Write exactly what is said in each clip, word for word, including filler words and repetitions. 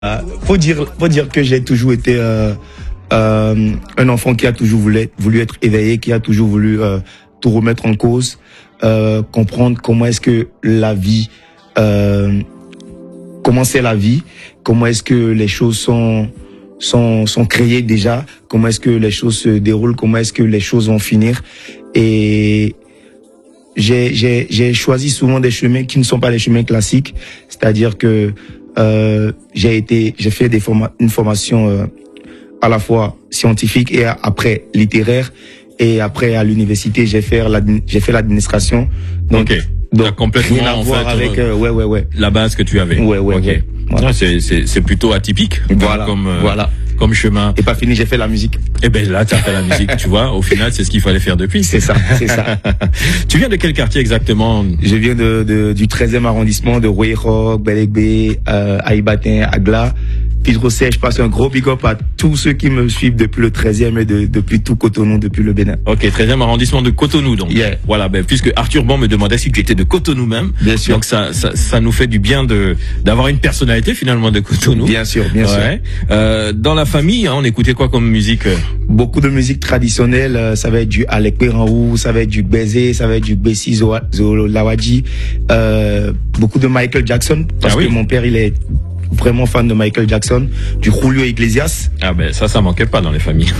Euh, faut dire, faut dire que j'ai toujours été euh, euh, un enfant qui a toujours voulu, voulu être éveillé, qui a toujours voulu euh, tout remettre en cause, euh, comprendre comment est-ce que la vie, euh, comment c'est la vie, comment est-ce que les choses sont sont sont créées déjà, comment est-ce que les choses se déroulent, comment est-ce que les choses vont finir. Et j'ai j'ai j'ai choisi souvent des chemins qui ne sont pas les chemins classiques, c'est-à-dire que Euh, j'ai été, j'ai fait des forma une formation euh, à la fois scientifique et à, après littéraire, et après à l'université j'ai fait la, j'ai fait l'administration. Donc, okay. donc complètement rien à en voir fait, avec euh, ouais ouais ouais la base que tu avais. Ouais ouais. Okay. Ouais. Voilà. C'est c'est c'est plutôt atypique. Voilà. Comme euh, voilà. Comme chemin. Et pas fini, j'ai fait la musique. Et ben là, tu as fait la musique, tu vois. Au final, c'est ce qu'il fallait faire depuis. C'est ça, c'est ça. Tu viens de quel quartier exactement? Je viens de, de du treizième arrondissement, de Rouergue, Belegbe, euh, Aïbatin, Agla. Pidrocet, je passe un gros big up à tous ceux qui me suivent depuis le treizième et de, depuis tout Cotonou, depuis le Bénin. Ok, treizième arrondissement de Cotonou, donc. Yeah. Voilà, ben, puisque Arthur Bon me demandait si tu étais de Cotonou même. Bien sûr. Donc ça, ça, ça nous fait du bien de, d'avoir une personnalité finalement de Cotonou. Bien sûr, bien ouais. sûr. Euh, dans la famille, hein, on écoutait quoi comme musique? Beaucoup de musique traditionnelle, ça va être du Alec Péranhou, ça va être du Bézé, ça va être du Bessi Zolawadji, euh, beaucoup de Michael Jackson, parce ah oui. que mon père, il est vraiment fan de Michael Jackson, du Julio Iglesias. Ah ben ça, ça manquait pas dans les familles.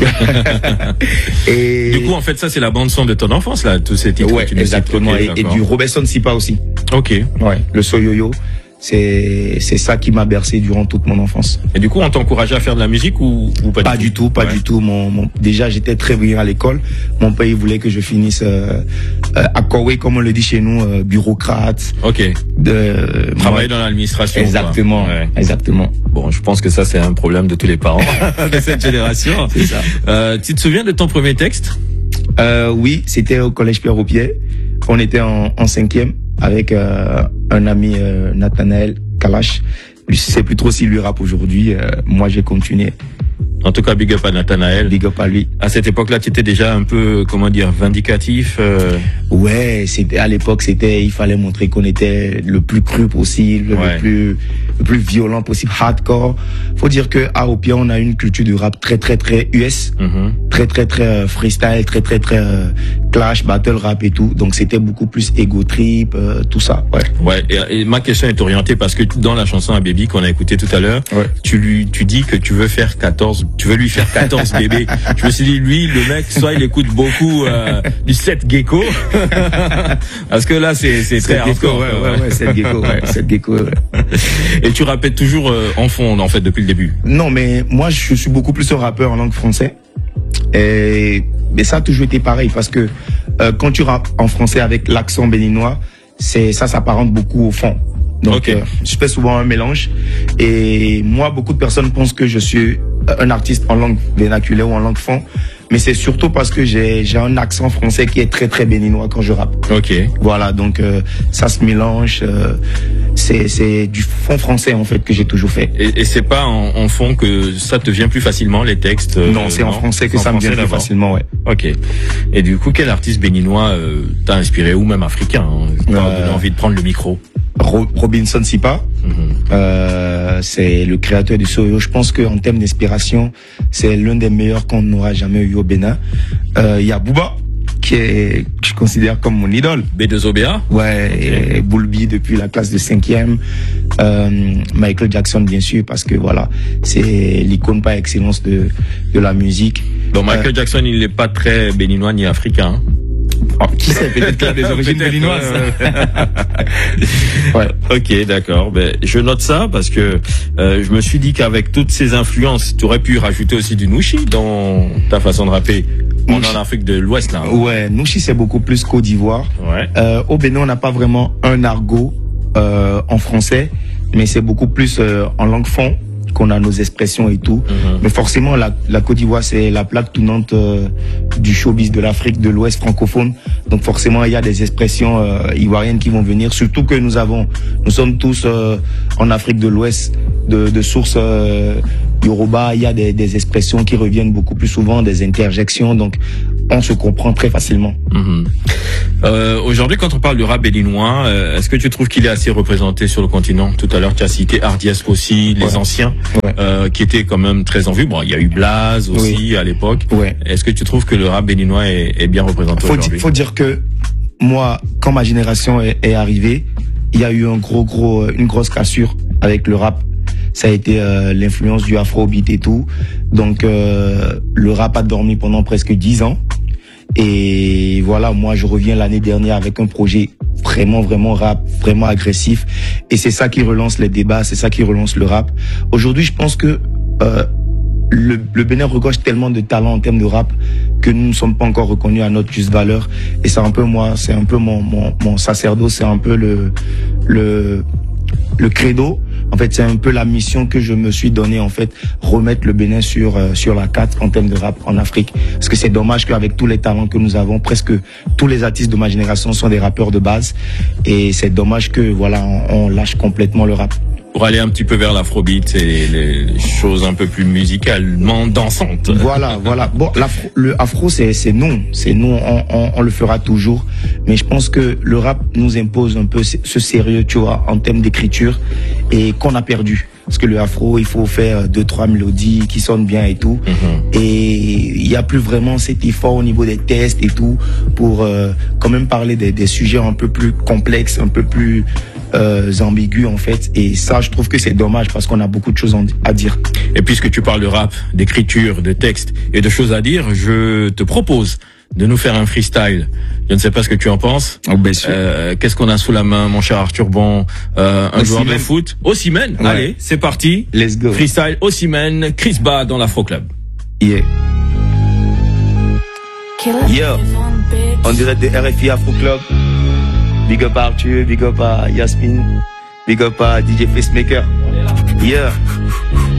Et du coup, en fait, ça c'est la bande son de ton enfance là, tous ces titres. Ouais, que tu exactement. Okay, et, et du Robertson Sipa aussi. Ok. Ouais, le Soyoyo. C'est c'est ça qui m'a bercé durant toute mon enfance. Et du coup, on t'encourageait à faire de la musique ou, ou pas, pas du tout? Pas du tout, pas ouais. du tout. Mon, mon déjà j'étais très brillant à l'école. Mon père il voulait que je finisse euh, euh, à Kowe, comme on le dit chez nous, euh, bureaucrate. Ok. De travailler dans l'administration. Exactement, ouais. exactement. Bon, je pense que ça c'est un problème de tous les parents de cette génération. C'est ça. Euh, tu te souviens de ton premier texte? Euh, oui, c'était au collège Pierre-Aupier. On était en, en cinquième avec euh, un ami euh, Nathanaël Kalash. Je sais plus trop s'il lui rappe aujourd'hui. Euh, moi, j'ai continué. En tout cas, big up à Nathanaël. Big up à lui. À cette époque-là, tu étais déjà un peu, comment dire, vindicatif. Euh... Ouais, c'était à l'époque, c'était, il fallait montrer qu'on était le plus cru possible, ouais. le plus, le plus violent possible, hardcore. Faut dire que à Opia, on a une culture de rap très, très, très U S, mm-hmm. très, très, très euh, freestyle, très, très, très euh, clash, battle rap et tout. Donc c'était beaucoup plus ego trip, euh, tout ça. Ouais. Ouais. Et, et ma question est orientée parce que dans la chanson à Baby qu'on a écouté tout à l'heure, ouais. tu lui, tu dis que tu veux faire quatorze. Tu veux lui faire quatorze bébés. Je me suis dit, lui, le mec, soit il écoute beaucoup euh, du sept Gecko, parce que là, c'est c'est très hardcore. Ouais, ouais, ouais, sept Gecko, ouais, sept Gecko. Ouais. Et tu rappelles toujours euh, en fond, en fait, depuis le début? Non, mais moi, je suis beaucoup plus un rappeur en langue française. Et mais ça a toujours été pareil, parce que euh, quand tu rappes en français avec l'accent béninois, c'est ça s'apparente beaucoup au fond. Donc, okay. euh, je fais souvent un mélange. Et moi, beaucoup de personnes pensent que je suis un artiste en langue vernaculaire ou en langue fond. Mais c'est surtout parce que j'ai j'ai un accent français qui est très, très béninois quand je rappe. Ok. Voilà, donc euh, ça se mélange. Euh, c'est c'est du fond français, en fait, que j'ai toujours fait. Et, et c'est pas en, en fond que ça te vient plus facilement, les textes? Euh, non, c'est en français que ça me vient plus facilement, ouais. Ok. Et du coup, quel artiste béninois euh, t'a inspiré, ou même africain, hein, t'as euh... envie de prendre le micro? Robinson Sipa, mm-hmm. euh, c'est le créateur du Soyo. Je pense qu'en termes d'inspiration, c'est l'un des meilleurs qu'on n'aura jamais eu au Bénin. Il euh, y a Booba, qui est, que je considère comme mon idole. B deux O B A. Ouais, okay. Et Boulby depuis la classe de cinquième. Euh, Michael Jackson, bien sûr, parce que voilà, c'est l'icône par excellence de, de la musique. Donc Michael euh, Jackson, il n'est pas très béninois ni africain. Hein. Oh, qui sait, peut-être qu'il a des origines béninoises. Ouais. Ok, d'accord. Ben, je note ça parce que euh, je me suis dit qu'avec toutes ces influences, tu aurais pu rajouter aussi du Nushi dans ta façon de rapper. On est en Afrique de l'Ouest là. Hein. Ouais, Nushi c'est beaucoup plus Côte d'Ivoire. Ouais. Euh, au Bénin, on n'a pas vraiment un argot euh, en français, mais c'est beaucoup plus euh, en langue fond qu'on a nos expressions et tout. Mm-hmm. Mais forcément, la, la Côte d'Ivoire, c'est la plaque tournante euh, du showbiz de l'Afrique de l'Ouest francophone. Donc forcément, il y a des expressions euh, ivoiriennes qui vont venir. Surtout que nous avons, nous sommes tous euh, en Afrique de l'Ouest de, de sources euh, Yoruba, il y a des, des expressions qui reviennent beaucoup plus souvent, des interjections, donc on se comprend très facilement. Mmh. Euh, aujourd'hui, quand on parle du rap béninois, euh, est-ce que tu trouves qu'il est assez représenté sur le continent? Tout à l'heure, tu as cité Hardiesque aussi, les ouais. anciens, ouais. euh, qui étaient quand même très en vue. Bon, il y a eu Blaze aussi oui. à l'époque. Ouais. Est-ce que tu trouves que le rap béninois est, est bien représenté faut aujourd'hui? Il faut dire que moi, quand ma génération est, est arrivée, il y a eu un gros, gros, une grosse cassure avec le rap. Ça a été euh, l'influence du afrobeat et tout. Donc, euh, le rap a dormi pendant presque dix ans. Et voilà, moi, je reviens l'année dernière avec un projet vraiment, vraiment rap, vraiment agressif. Et c'est ça qui relance les débats, c'est ça qui relance le rap. Aujourd'hui, je pense que euh, le, le Bénin regorge tellement de talent en termes de rap que nous ne sommes pas encore reconnus à notre juste valeur. Et c'est un peu moi, c'est un peu mon, mon, mon sacerdoce, c'est un peu le, le, le credo. En fait, c'est un peu la mission que je me suis donnée, en fait, remettre le Bénin sur euh, sur la carte en termes de rap en Afrique. Parce que c'est dommage qu'avec tous les talents que nous avons, presque tous les artistes de ma génération sont des rappeurs de base. Et c'est dommage que, voilà, on, on lâche complètement le rap. Pour aller un petit peu vers l'afrobeat et les choses un peu plus musicalement dansantes. Voilà, voilà. Bon, l'afro, le afro, c'est c'est nous, c'est nous, on, on, on le fera toujours. Mais je pense que le rap nous impose un peu ce sérieux, tu vois, en termes d'écriture, et qu'on a perdu. Parce que le afro, il faut faire deux, trois mélodies qui sonnent bien et tout. Mm-hmm. Et il n'y a plus vraiment cet effort au niveau des tests et tout pour euh, quand même parler des, des sujets un peu plus complexes, un peu plus euh, ambigus en fait. Et ça, je trouve que c'est dommage parce qu'on a beaucoup de choses à dire. Et puisque tu parles de rap, d'écriture, de texte et de choses à dire, je te propose de nous faire un freestyle. Je ne sais pas ce que tu en penses. Oh, bien sûr. Euh, qu'est-ce qu'on a sous la main, mon cher Arthur Bon? euh, Un joueur de foot. Osimhen. Ouais. Allez, c'est parti. Let's go. Freestyle Osimhen, Chris Ba dans l'Afro Club. Yeah. Yeah. On dirait de R F I Afro Club. Big up à Arthur, big up à Yasmine, big up à D J Facemaker. Yeah.